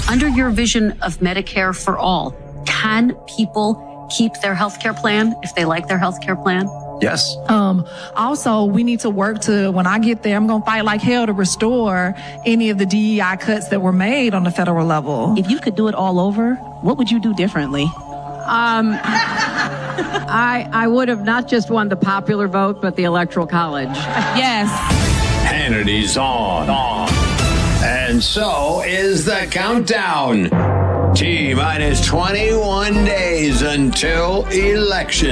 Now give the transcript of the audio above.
Under your vision of Medicare for all, can people keep their health care plan if they like their health care plan? Yes. Also, we need to work to, when I get there, I'm going to fight like hell to restore any of the DEI cuts that were made on the federal level. If you could do it all over, what would you do differently? I would have not just won the popular vote, but the Electoral College. Yes. Hannity's on. And so is the countdown. T-minus 21 days until election